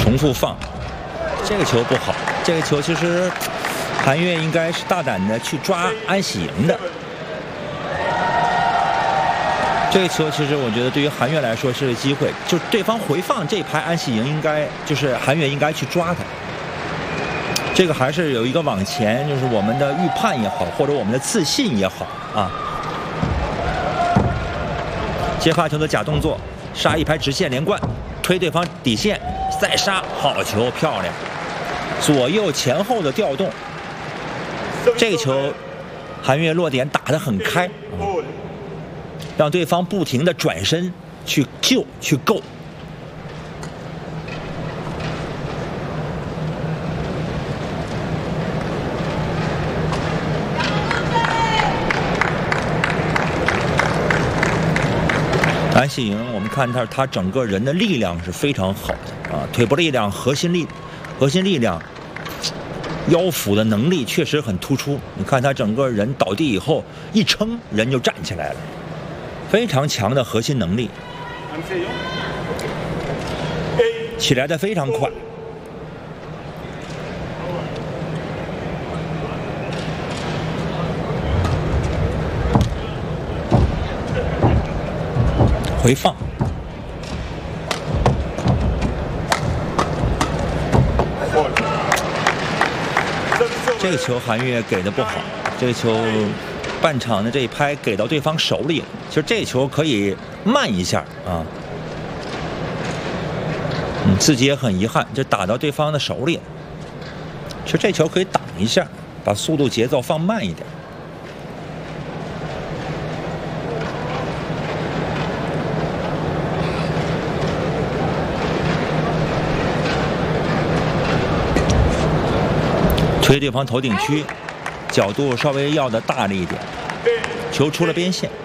重复放，这个球不好，这个球其实韩越应该是大胆的去抓安喜莹的。这个球其实我觉得对于韩越来说是个机会，就对方回放这一拍，安喜莹应该就是韩越应该去抓他。这个还是有一个往前，就是我们的预判也好，或者我们的自信也好啊。接发球的假动作，杀一拍直线连贯，推对方底线，再杀，好球，漂亮！左右前后的调动，这个球韩越落点打得很开，让对方不停的转身去救去够。安喜莹，我们看他整个人的力量是非常好的啊，腿部力量、核心力量、腰腹的能力确实很突出。你看他整个人倒地以后一撑，人就站起来了，非常强的核心能力，起来的非常快。回放，这个球韩越给的不好，这个球半场的这一拍给到对方手里了。其实这球可以慢一下啊，自己也很遗憾，就打到对方的手里了。其实这球可以挡一下，把速度节奏放慢一点。推对方头顶区，角度稍微要的大了一点，球出了边线。